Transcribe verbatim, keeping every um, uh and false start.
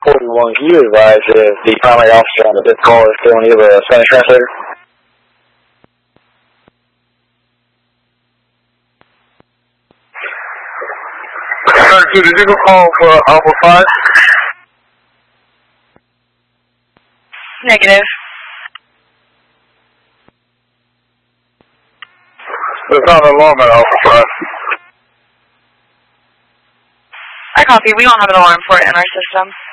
forty-one, can you advise if the primary officer on the fifth call is still in need of a Spanish translator? Sorry, did you go call for Alpha five? Negative. There's not an alarm at Alpha five. I copy. We don't have an alarm for it in our system.